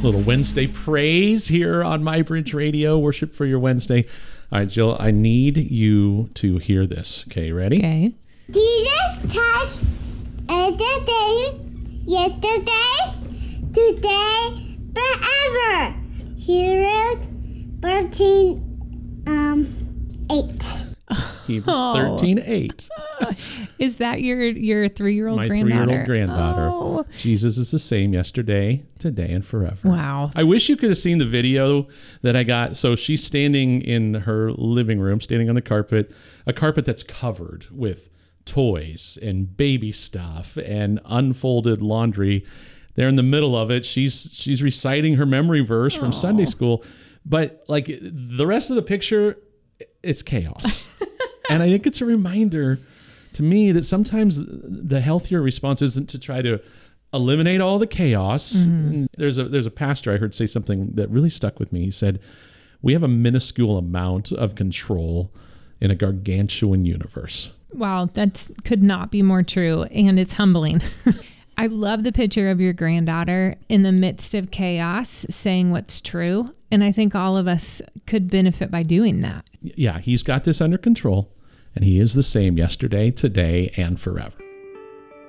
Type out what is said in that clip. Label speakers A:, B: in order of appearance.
A: Little Wednesday praise here on My Bridge Radio. Worship for your Wednesday. All right, Jill, I need you to hear this. Okay, ready?
B: Okay.
C: Jesus touched yesterday, today, forever. Hebrews 13:8.
A: Hebrews 13:8.
B: Is that your 3-year-old
A: My
B: granddaughter?
A: 3-year-old granddaughter.
B: Oh.
A: Jesus is the same yesterday, today, and forever.
B: Wow.
A: I wish you could have seen the video that I got. So she's standing in her living room, standing on the carpet, a carpet that's covered with toys and baby stuff and unfolded laundry. There in the middle of it, she's reciting her memory verse from Sunday school. But like the rest of the picture, it's chaos. And I think it's a reminder to me that sometimes the healthier response isn't to try to eliminate all the chaos. Mm-hmm. There's a pastor I heard say something that really stuck with me. He said, we have a minuscule amount of control in a gargantuan universe.
B: Wow, that could not be more true. And it's humbling. I love the picture of your granddaughter in the midst of chaos saying what's true. And I think all of us could benefit by doing that.
A: Yeah, he's got this under control, and he is the same yesterday, today, and forever.